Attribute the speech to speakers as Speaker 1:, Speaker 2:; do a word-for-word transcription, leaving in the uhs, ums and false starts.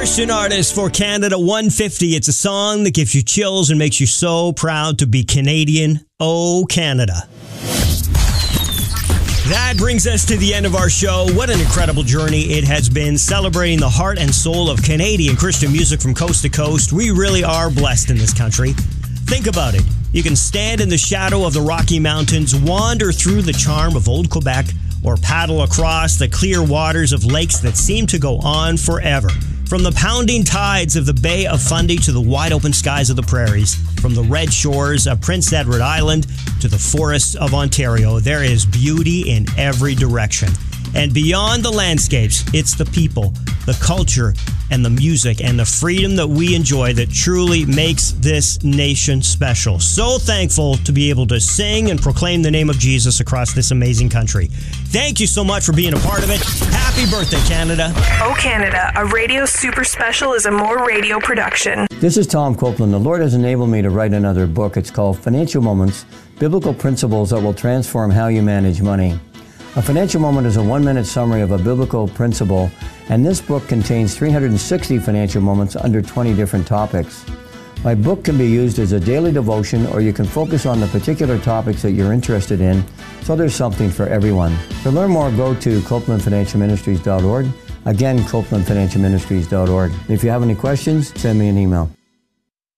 Speaker 1: Christian artist for Canada one fifty. It's a song that gives you chills and makes you so proud to be Canadian. Oh, Canada. That brings us to the end of our show. What an incredible journey it has been, celebrating the heart and soul of Canadian Christian music from coast to coast. We really are blessed in this country. Think about it. You can stand in the shadow of the Rocky Mountains, wander through the charm of Old Quebec, or paddle across the clear waters of lakes that seem to go on forever. From the pounding tides of the Bay of Fundy to the wide open skies of the prairies, from the red shores of Prince Edward Island to the forests of Ontario, there is beauty in every direction. And beyond the landscapes, it's the people, the culture, and the music and the freedom that we enjoy that truly makes this nation special. So thankful to be able to sing and proclaim the name of Jesus across this amazing country. Thank you so much for being a part of it. Happy birthday, Canada.
Speaker 2: Oh, Canada, a radio super special is a More Radio production.
Speaker 3: This is Tom Copeland. The Lord has enabled me to write another book. It's called Financial Moments, Biblical Principles That Will Transform How You Manage Money. A financial moment is a one-minute summary of a biblical principle, and this book contains three hundred sixty financial moments under twenty different topics. My book can be used as a daily devotion, or you can focus on the particular topics that you're interested in, so there's something for everyone. To learn more, go to copeland financial ministries dot org. Again, copeland financial ministries dot org. If you have any questions, send me an email.